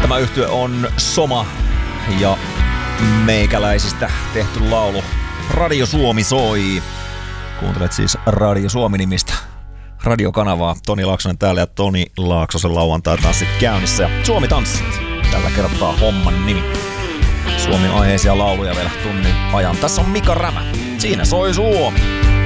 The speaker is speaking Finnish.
Tämä yhtye on Soma ja meikäläisistä tehty laulu Radio Suomi soi. Kuuntelet siis Radio Suomi-nimistä radiokanavaa. Toni Laaksonen täällä ja Toni Laaksosen lauantai-tanssit käynnissä. Ja Suomi-tanssit, tällä kertaa homman nimi. Suomi aiheisia lauluja vielä tunnin ajan. Tässä on Mika Rämä. Siinä soi Suomi.